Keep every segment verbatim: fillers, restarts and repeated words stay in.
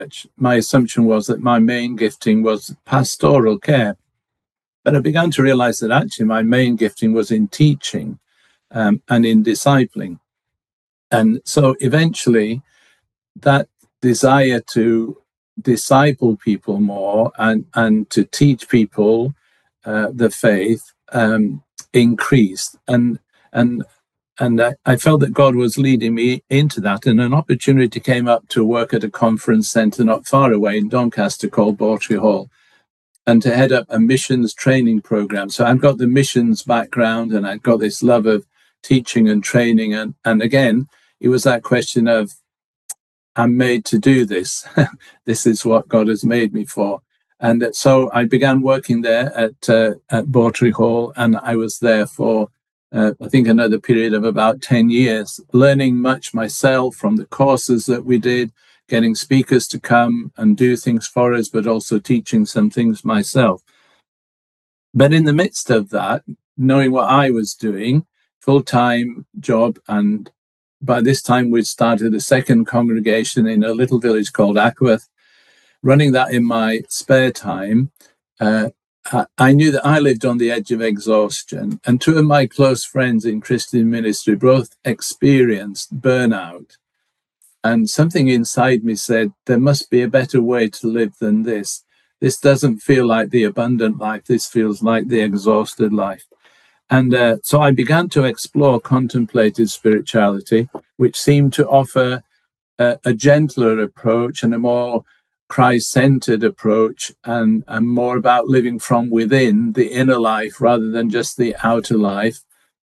church, my assumption was that my main gifting was pastoral care. But I began to realize that actually my main gifting was in teaching um, and in discipling. And so eventually that desire to disciple people more and, and to teach people uh, the faith um, increased. And and and I, I felt that God was leading me into that. And an opportunity came up to work at a conference centre not far away in Doncaster called Bawtry Hall, and to head up a missions training program. So I've got the missions background and I've got this love of teaching and training. And, and again, it was that question of, I'm made to do this. This is what God has made me for. And so I began working there at uh, at Bawtry Hall, and I was there for, uh, I think, another period of about ten years, learning much myself from the courses that we did, getting speakers to come and do things for us, but also teaching some things myself. But in the midst of that, knowing what I was doing, full-time job, and by this time we'd started a second congregation in a little village called Ackworth, running that in my spare time, uh, I knew that I lived on the edge of exhaustion. And two of my close friends in Christian ministry both experienced burnout. And something inside me said, there must be a better way to live than this. This doesn't feel like the abundant life. This feels like the exhausted life. And uh, so I began to explore contemplative spirituality, which seemed to offer uh, a gentler approach and a more Christ-centered approach, and, and more about living from within the inner life rather than just the outer life.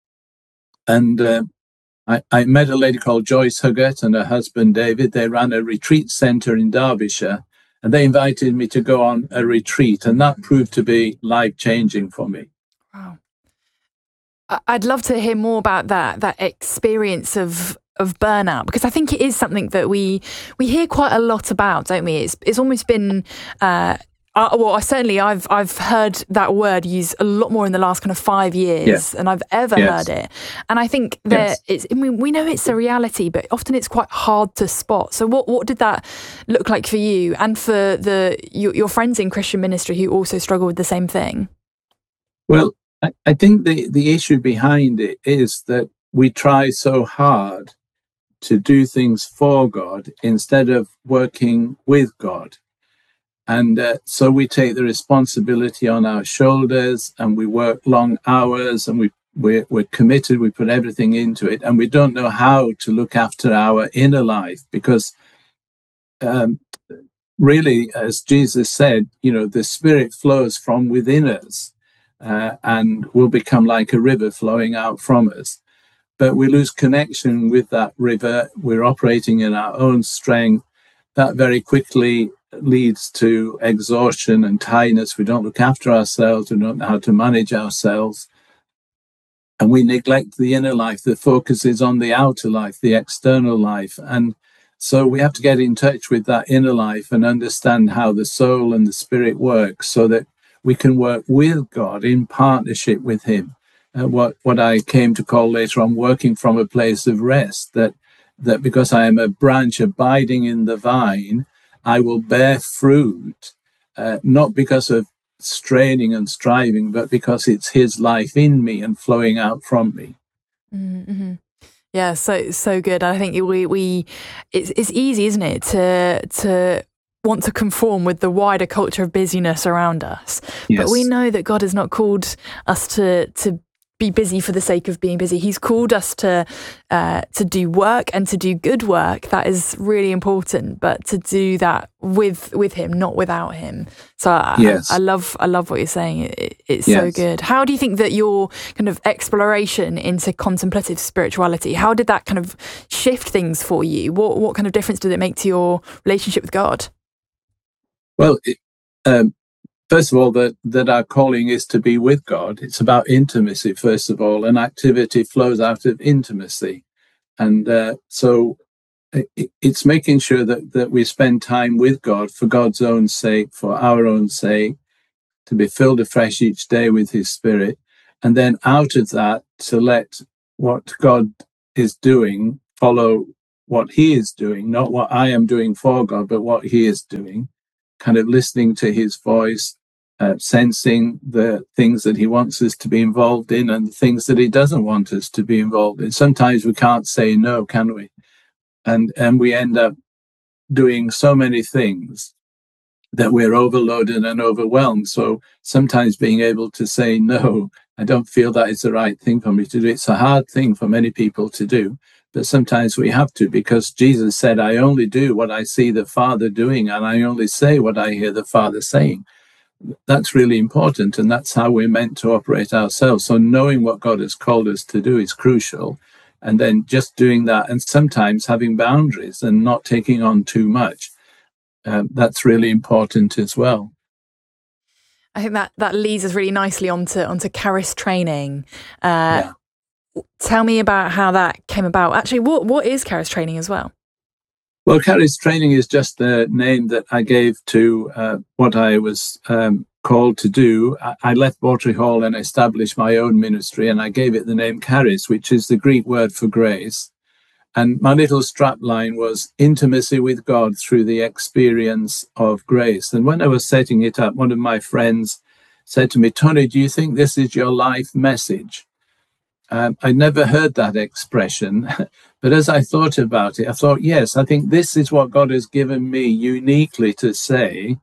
And uh, I, I met a lady called Joyce Huggett and her husband David. They ran a retreat centre in Derbyshire, and they invited me to go on a retreat, and that proved to be life-changing for me. Wow. I'd love to hear more about that, that experience of of burnout, because I think it is something that we we hear quite a lot about, don't we? It's it's almost been uh, uh, well, I certainly I've I've heard that word used a lot more in the last kind of five years Yeah. than I've ever Yes. heard it. And I think that Yes. it's I mean we know it's a reality, but often it's quite hard to spot. So what what did that look like for you and for the your, your friends in Christian ministry who also struggle with the same thing? Well, I, I think the, the issue behind it is that we try so hard to do things for God instead of working with God. And uh, so we take the responsibility on our shoulders, and we work long hours, and we, we're, we're committed, we put everything into it, and we don't know how to look after our inner life, because um, really, as Jesus said, you know, the Spirit flows from within us uh, and will become like a river flowing out from us. But we lose connection with that river. We're operating in our own strength. That very quickly leads to exhaustion and tiredness. We don't look after ourselves. We don't know how to manage ourselves. And we neglect the inner life that focuses on the outer life, the external life. And so we have to get in touch with that inner life and understand how the soul and the spirit work, so that we can work with God in partnership with him. Uh, what what I came to call later on working from a place of rest, that that because I am a branch abiding in the vine, I will bear fruit, uh, not because of straining and striving, but because it's his life in me and flowing out from me. Mm-hmm. Yeah, so so good. I think we we it's it's easy, isn't it, to to want to conform with the wider culture of busyness around us. Yes. But we know that God has not called us to to be busy for the sake of being busy. He's called us to uh, to do work and to do good work. That is really important, but to do that with with him, not without him. So I, Yes. I, I love I love what you're saying. It, it's Yes. so good. How do you think that your kind of exploration into contemplative spirituality, how did that kind of shift things for you? What what kind of difference did it make to your relationship with God? Well, it, um, first of all, that, that our calling is to be with God. It's about intimacy, first of all, and activity flows out of intimacy. And uh, so it, it's making sure that, that we spend time with God for God's own sake, for our own sake, to be filled afresh each day with his Spirit. And then out of that, to let what God is doing follow what he is doing, not what I am doing for God, but what he is doing, kind of listening to his voice, uh, sensing the things that he wants us to be involved in and the things that he doesn't want us to be involved in. Sometimes we can't say no, can we? And, and we end up doing so many things that we're overloaded and overwhelmed. So sometimes being able to say, no, I don't feel that it's the right thing for me to do. It's a hard thing for many people to do, but sometimes we have to, because Jesus said, I only do what I see the Father doing, and I only say what I hear the Father saying. That's really important, and that's how we're meant to operate ourselves. So knowing what God has called us to do is crucial, and then just doing that, and sometimes having boundaries and not taking on too much. Um, that's really important as well. I think that, that leads us really nicely onto onto Charis training. Uh, yeah. Tell me about how that came about. Actually, what what is Charis training as well? Well, Charis training is just the name that I gave to uh, what I was um, called to do. I, I left Bawtry Hall and established my own ministry, and I gave it the name Charis, which is the Greek word for grace. And my little strapline was intimacy with God through the experience of grace. And when I was setting it up, one of my friends said to me, Tony, do you think this is your life message? Um, I'd never heard that expression, but as I thought about it, I thought, yes, I think this is what God has given me uniquely to say,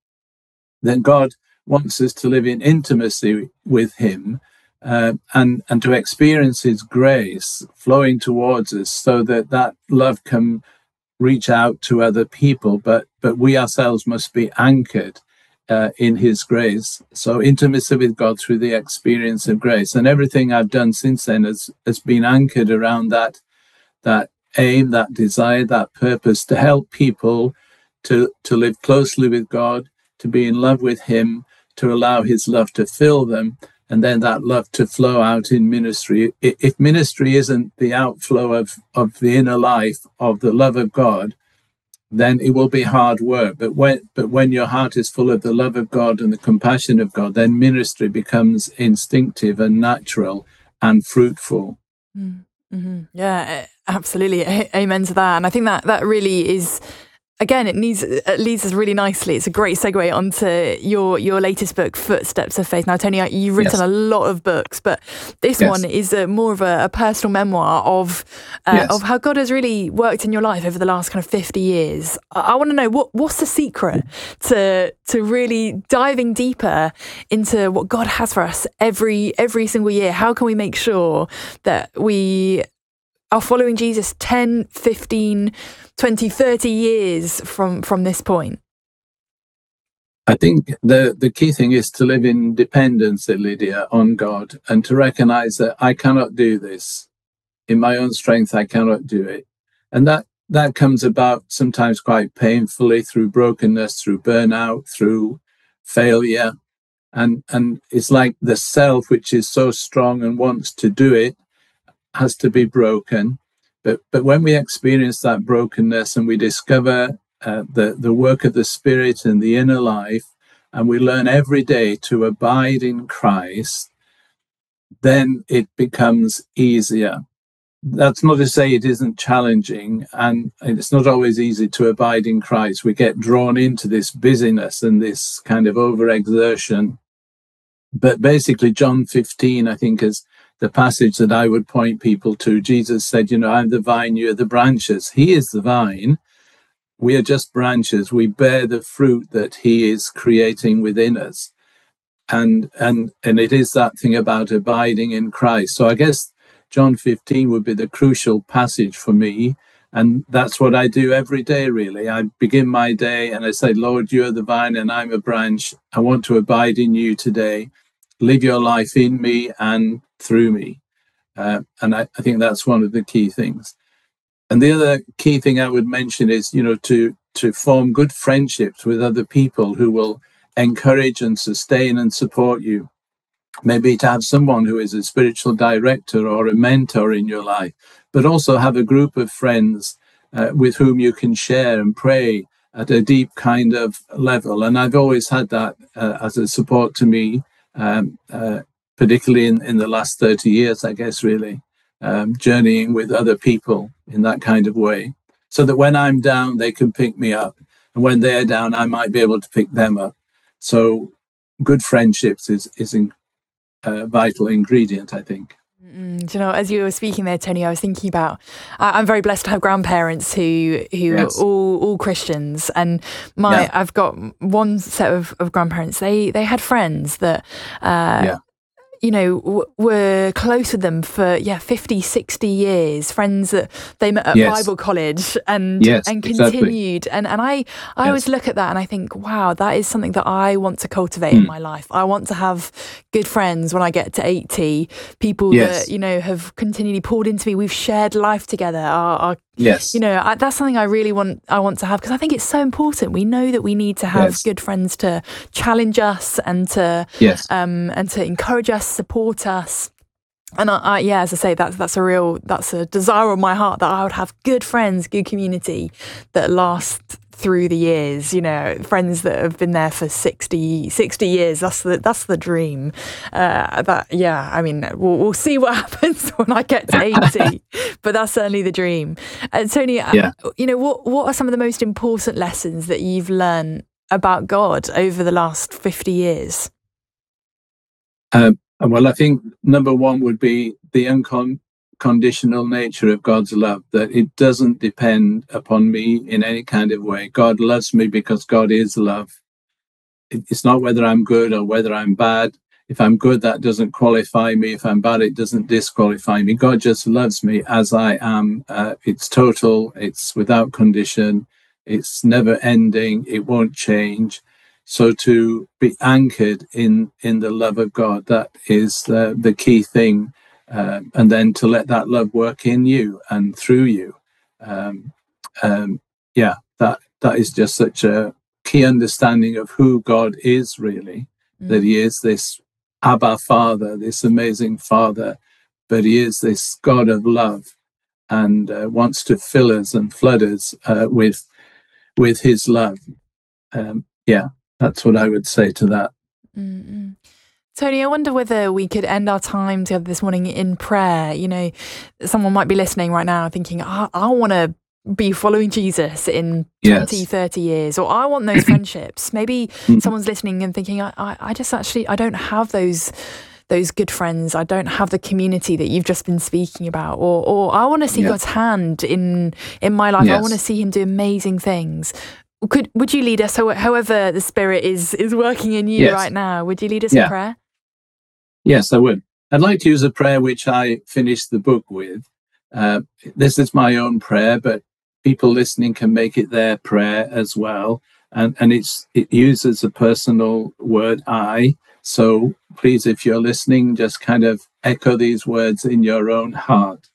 that God wants us to live in intimacy with him. Uh, and and to experience his grace flowing towards us, so that that love can reach out to other people, but but we ourselves must be anchored uh, in his grace. So intimacy with God through the experience of grace, and everything I've done since then has has been anchored around that that aim, that desire, that purpose, to help people to to live closely with God, to be in love with him, to allow his love to fill them, and then that love to flow out in ministry. If ministry isn't the outflow of, of the inner life of the love of God, then it will be hard work. But when but when your heart is full of the love of God and the compassion of God, then ministry becomes instinctive and natural and fruitful. Mm-hmm. Yeah, absolutely. Amen to that. And I think that that really is... Again, it needs it leads us really nicely. It's a great segue onto your your latest book, Footsteps of Faith. Now, Tony, you've written yes. a lot of books, but this yes. one is a, more of a, a personal memoir of uh, yes. of how God has really worked in your life over the last kind of fifty years. I, I want to know what what's the secret to to really diving deeper into what God has for us every every single year. How can we make sure that we are following Jesus ten, fifteen, twenty, thirty years from, from this point? I think the, the key thing is to live in dependence, Lydia, on God, and to recognize that I cannot do this. In my own strength, I cannot do it. And that, that comes about sometimes quite painfully through brokenness, through burnout, through failure. And, and it's like the self, which is so strong and wants to do it, has to be broken. But but when we experience that brokenness and we discover uh, the, the work of the Spirit in the inner life, and we learn every day to abide in Christ, then it becomes easier. That's not to say it isn't challenging, and it's not always easy to abide in Christ. We get drawn into this busyness and this kind of overexertion. But basically, John fifteen, I think, is the passage that I would point people to. Jesus said, you know, I'm the vine, you're the branches. He is the vine. We are just branches. We bear the fruit that he is creating within us. And, and, and it is that thing about abiding in Christ. So I guess John fifteen would be the crucial passage for me. And that's what I do every day, really. I begin my day and I say, Lord, you're the vine and I'm a branch. I want to abide in you today. Live your life in me and through me. Uh, and I, I think that's one of the key things. And the other key thing I would mention is, you know, to, to form good friendships with other people who will encourage and sustain and support you. Maybe to have someone who is a spiritual director or a mentor in your life, but also have a group of friends uh, with whom you can share and pray at a deep kind of level. And I've always had that uh, as a support to me. Um, uh, particularly in, in the last thirty years, I guess, really, um, journeying with other people in that kind of way. so that when I'm down, they can pick me up. And when they're down, I might be able to pick them up. So good friendships is, is a vital ingredient, I think. Mm, do you know, as you were speaking there, Tony, I was thinking about, I, I'm very blessed to have grandparents who who yes. are all all Christians, and my yeah. I've got one set of, of grandparents. They they had friends that uh, yeah. you know, w- were close with them for, yeah, fifty, sixty years, friends that they met at yes. Bible college and yes, and continued. Exactly. And and I, I yes. always look at that and I think, wow, that is something that I want to cultivate mm. in my life. I want to have good friends when I get to eighty, people yes. that, you know, have continually poured into me. We've shared life together. Our, our yes. You know, I, that's something I really want, I want to have, because I think it's so important. We know that we need to have yes. good friends to challenge us and to, yes. um, and to encourage us, support us. And I, I, yeah, as I say, that's that's a real that's a desire of my heart, that I would have good friends, good community that last through the years. You know, friends that have been there for sixty, sixty years. That's the that's the dream. Uh, that yeah, I mean, we'll we'll see what happens when I get to eighty, but that's certainly the dream. Uh, Tony, yeah. uh, you know, what what are some of the most important lessons that you've learned about God over the last fifty years? Um, Well, I think number one would be the unconditional nature of God's love, that it doesn't depend upon me in any kind of way. God loves me because God is love. It's not whether I'm good or whether I'm bad. If I'm good, that doesn't qualify me. If I'm bad, it doesn't disqualify me. God just loves me as I am. Uh, it's total. It's without condition. It's never ending. It won't change. So to be anchored in, in the love of God, that is uh, the key thing. Uh, and then to let that love work in you and through you. Um, um, yeah, that that is just such a key understanding of who God is, really, mm. that he is this Abba Father, this amazing Father, but he is this God of love and uh, wants to fill us and flood us uh, with, with his love. Um, yeah. That's what I would say to that. Mm-hmm. Tony, I wonder whether we could end our time together this morning in prayer. You know, someone might be listening right now thinking, I, I want to be following Jesus in twenty, yes. thirty years, or I want those friendships. Maybe mm-hmm. someone's listening and thinking, I, I, I just actually, I don't have those those good friends. I don't have the community that you've just been speaking about, or or I want to see yeah. God's hand in, in my life. Yes. I want to see him do amazing things. Could would you lead us, however the Spirit is is working in you yes. right now? Would you lead us yeah. in prayer? Yes, I would. I'd like to use a prayer which I finished the book with. Uh, this is my own prayer, but people listening can make it their prayer as well. And and it's it uses a personal word, I. So please, if you're listening, just kind of echo these words in your own heart.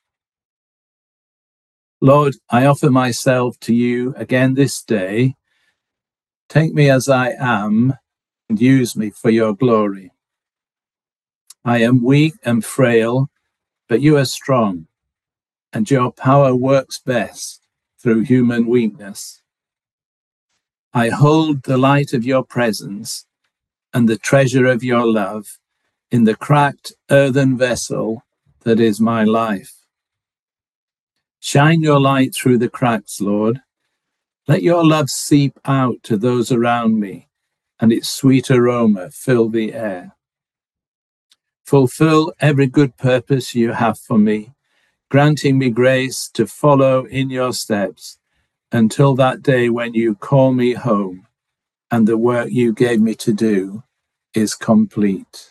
Lord, I offer myself to you again this day. Take me as I am and use me for your glory. I am weak and frail, but you are strong, and your power works best through human weakness. I hold the light of your presence and the treasure of your love in the cracked earthen vessel that is my life. Shine your light through the cracks, Lord. Let your love seep out to those around me, and its sweet aroma fill the air. Fulfill every good purpose you have for me, granting me grace to follow in your steps until that day when you call me home and the work you gave me to do is complete.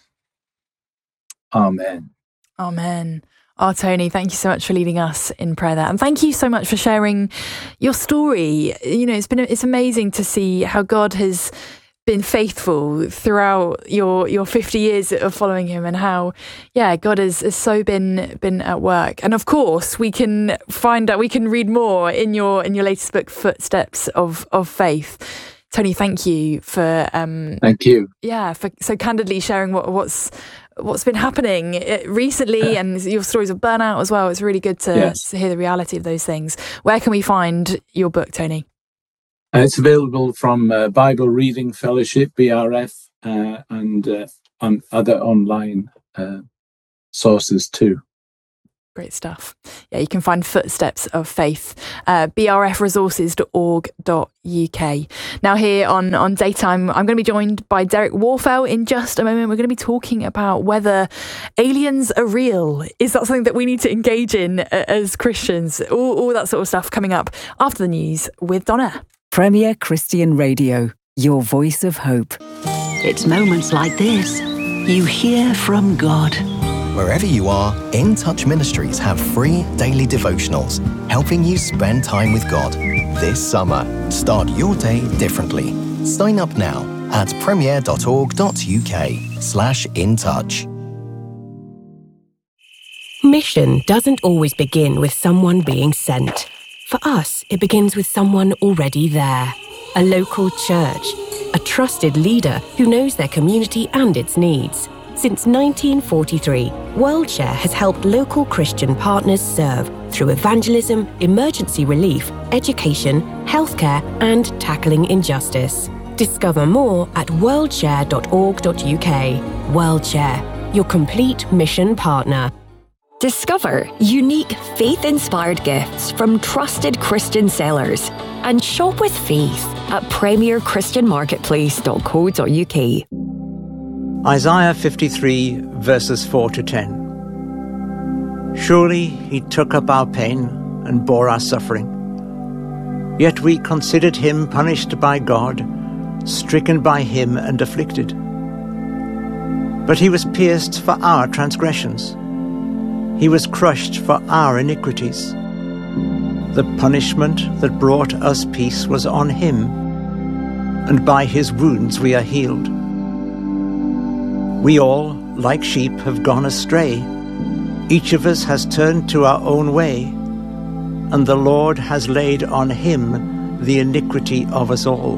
Amen. Amen. Oh, Tony, thank you so much for leading us in prayer there. And thank you so much for sharing your story. You know, it's been, it's amazing to see how God has been faithful throughout your, your fifty years of following him, and how, yeah, God has, has so been, been at work. And of course, we can find out, we can read more in your, in your latest book, Footsteps of, of Faith. Tony, thank you for, um, thank you. Yeah, for so candidly sharing what, what's, what's been happening recently, and your stories of burnout as well. It's really good to, yes. to hear the reality of those things. Where can we find your book, Tony? Uh, it's available from uh, Bible Reading Fellowship, B R F, uh, and uh, on other online uh, sources too. Great stuff. Yeah, you can find Footsteps of Faith, uh, b r f resources dot org dot u k. Now here on, on Daytime, I'm going to be joined by Derek Warfel in just a moment. We're going to be talking about whether aliens are real. Is that something that we need to engage in uh, as Christians? All, all that sort of stuff coming up after the news with Donna. Premier Christian Radio, your voice of hope. It's moments like this you hear from God. Wherever you are, In Touch Ministries have free daily devotionals, helping you spend time with God. This summer, start your day differently. Sign up now at premier dot org dot u k slash in touch. Mission doesn't always begin with someone being sent. For us, it begins with someone already there. A local church, a trusted leader who knows their community and its needs. Since nineteen forty-three, WorldShare has helped local Christian partners serve through evangelism, emergency relief, education, healthcare, and tackling injustice. Discover more at worldshare dot org dot u k. WorldShare, your complete mission partner. Discover unique faith-inspired gifts from trusted Christian sellers and shop with faith at premier christian marketplace dot co dot u k. Isaiah fifty-three, verses four to ten. Surely he took up our pain and bore our suffering. Yet we considered him punished by God, stricken by him and afflicted. But he was pierced for our transgressions. He was crushed for our iniquities. The punishment that brought us peace was on him, and by his wounds we are healed. We all, like sheep, have gone astray. Each of us has turned to our own way, and the Lord has laid on him the iniquity of us all.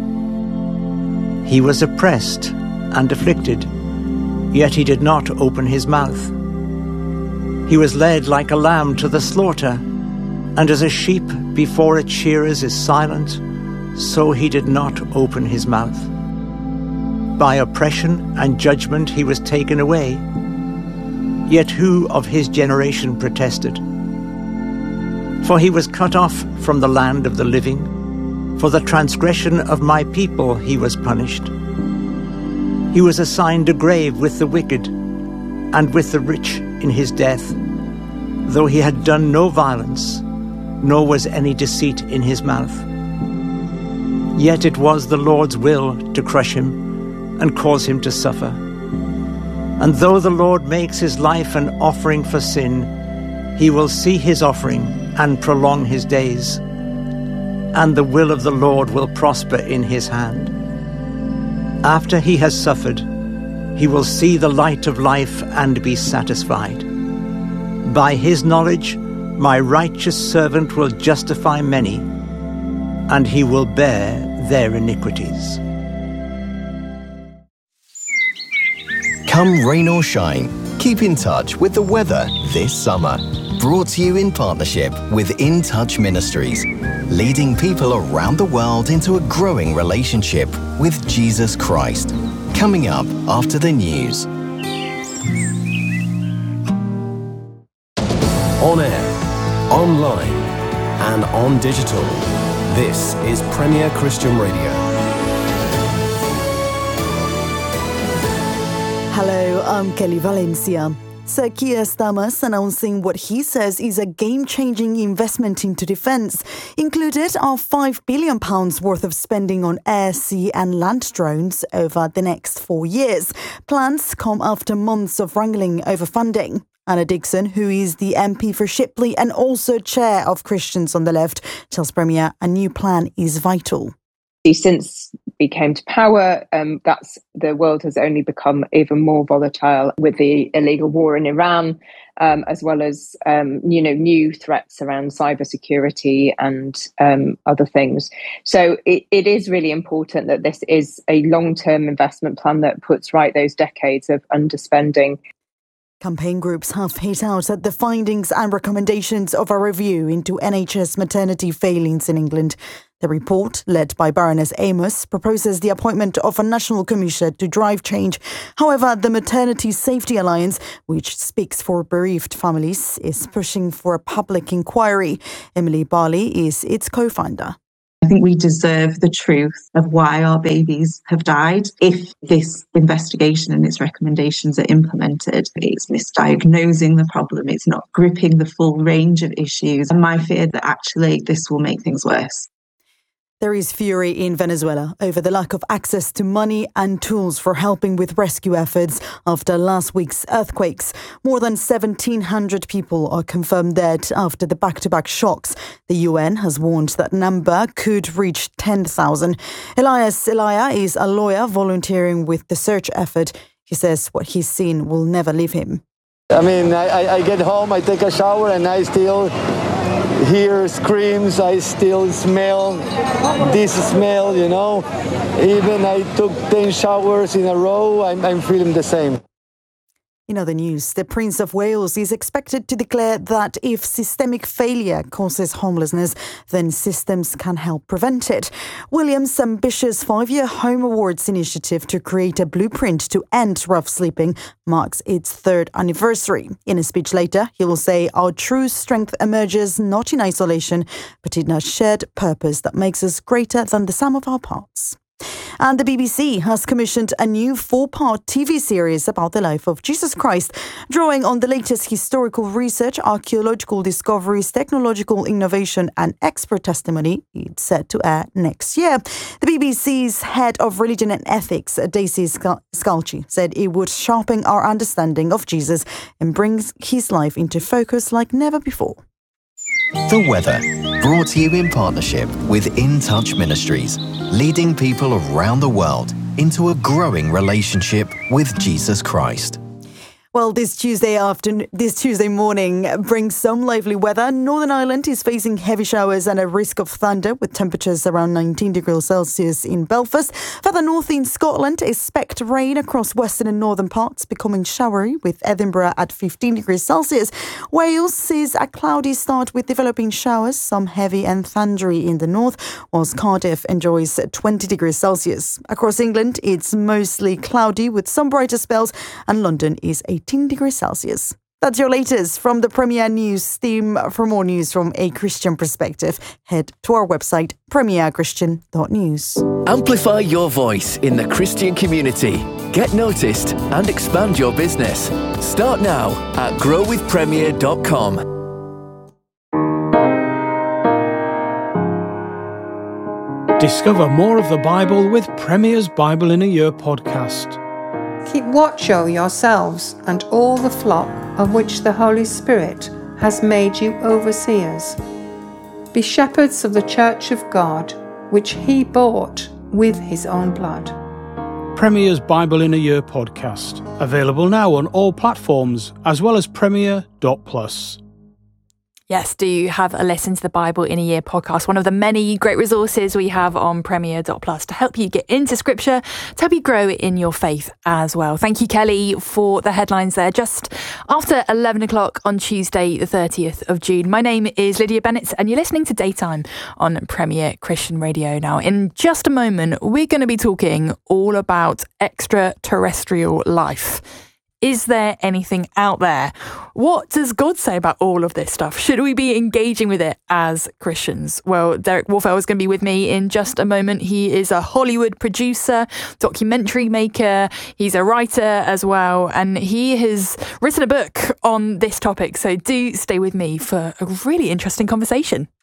He was oppressed and afflicted, yet he did not open his mouth. He was led like a lamb to the slaughter, and as a sheep before its shearers is silent, so he did not open his mouth. By oppression and judgment he was taken away. Yet who of his generation protested? For he was cut off from the land of the living. For the transgression of my people he was punished. He was assigned a grave with the wicked, and with the rich in his death, though he had done no violence, nor was any deceit in his mouth. Yet it was the Lord's will to crush him and cause him to suffer. And though the Lord makes his life an offering for sin, he will see his offering and prolong his days, and the will of the Lord will prosper in his hand. After he has suffered, he will see the light of life and be satisfied. By his knowledge, my righteous servant will justify many, and he will bear their iniquities. Come rain or shine, keep in touch with the weather this summer. Brought to you in partnership with In Touch Ministries, leading people around the world into a growing relationship with Jesus Christ. Coming up after the news. On air, online, and on digital. This is Premier Christian Radio. Hello, I'm Kelly Valencia. Sir Keir Starmer's announcing what he says is a game-changing investment into defence. Included are five billion pounds worth of spending on air, sea and land drones over the next four years. Plans come after months of wrangling over funding. Anna Dixon, who is the M P for Shipley and also chair of Christians on the Left, tells Premier a new plan is vital. Since we came to power, um, that's the world has only become even more volatile with the illegal war in Iran, um, as well as um, you know new threats around cybersecurity and um, other things. So it, it is really important that this is a long-term investment plan that puts right those decades of underspending. Campaign groups have hit out at the findings and recommendations of a review into N H S maternity failings in England. The report, led by Baroness Amos, proposes the appointment of a national commission to drive change. However, the Maternity Safety Alliance, which speaks for bereaved families, is pushing for a public inquiry. Emily Barley is its co-founder. I think we deserve the truth of why our babies have died. If this investigation and its recommendations are implemented, it's misdiagnosing the problem, it's not gripping the full range of issues. And my fear that actually this will make things worse. There is fury in Venezuela over the lack of access to money and tools for helping with rescue efforts after last week's earthquakes. More than seventeen hundred people are confirmed dead after the back-to-back shocks. The U N has warned that number could reach ten thousand. Elias Elia is a lawyer volunteering with the search effort. He says what he's seen will never leave him. I mean, I, I get home, I take a shower, and I still hear screams, I still smell this smell, you know. Even I took ten showers in a row, I'm, I'm feeling the same. In other news, the Prince of Wales is expected to declare that if systemic failure causes homelessness, then systems can help prevent it. William's ambitious five-year Home Awards initiative to create a blueprint to end rough sleeping marks its third anniversary. In a speech later, he will say our true strength emerges not in isolation, but in a shared purpose that makes us greater than the sum of our parts. And the B B C has commissioned a new four-part T V series about the life of Jesus Christ, drawing on the latest historical research, archaeological discoveries, technological innovation and expert testimony. It's set to air next year. The B B C's head of religion and ethics, Daisy Scalchi, said it would sharpen our understanding of Jesus and brings his life into focus like never before. The weather, brought to you in partnership with In Touch Ministries, leading people around the world into a growing relationship with Jesus Christ. Well, this Tuesday afternoon, this Tuesday morning brings some lively weather. Northern Ireland is facing heavy showers and a risk of thunder with temperatures around nineteen degrees Celsius in Belfast. Further north in Scotland, expect rain across western and northern parts, becoming showery with Edinburgh at fifteen degrees Celsius. Wales sees a cloudy start with developing showers, some heavy and thundery in the north, whilst Cardiff enjoys twenty degrees Celsius. Across England, it's mostly cloudy with some brighter spells, and London is eighteen degrees Celsius. That's your latest from the Premier News team. For more news from a Christian perspective, head to our website, premier christian dot news. Amplify your voice in the Christian community. Get noticed and expand your business. Start now at grow with premier dot com. Discover more of the Bible with Premier's Bible in a Year podcast. Keep watch over yourselves and all the flock of which the Holy Spirit has made you overseers. Be shepherds of the church of God, which he bought with his own blood. Premier's Bible in a Year podcast, available now on all platforms, as well as premier dot plus. Yes, do have a listen to the Bible in a Year podcast, one of the many great resources we have on premier dot plus to help you get into Scripture, to help you grow in your faith as well. Thank you, Kelly, for the headlines there. Just after eleven o'clock on Tuesday, the thirtieth of June. My name is Lydia Bennett, and you're listening to Daytime on Premier Christian Radio. Now, in just a moment, we're going to be talking all about extraterrestrial life. Is there anything out there? What does God say about all of this stuff? Should we be engaging with it as Christians? Well, Derek Wolfell is going to be with me in just a moment. He is a Hollywood producer, documentary maker. He's a writer as well, and he has written a book on this topic. So do stay with me for a really interesting conversation.